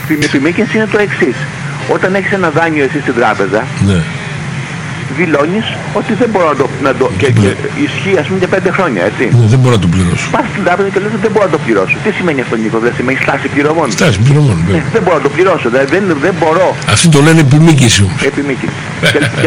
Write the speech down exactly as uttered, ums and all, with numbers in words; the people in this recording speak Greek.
Στην επιμήκυνση είναι το εξής. Όταν έχεις ένα δάνειο εσύ στην τράπεζα, ναι. δηλώνεις ότι δεν μπορώ να το... Να το και, και ισχύει ας πούμε για πέντε χρόνια, έτσι. Ναι, δεν μπορώ να το πληρώσω. Πας στην τράπεζα και λες ότι δεν μπορώ να το πληρώσω. Τι σημαίνει αυτό, Νίκο? Δεν σημαίνει στάση πληρωμών? Στάση πληρωμών, ε, δεν μπορώ να το πληρώσω, δηλαδή δεν, δεν μπορώ. Αυτοί το λένε επιμήκυνση όμως. Επιμήκυνση. και, και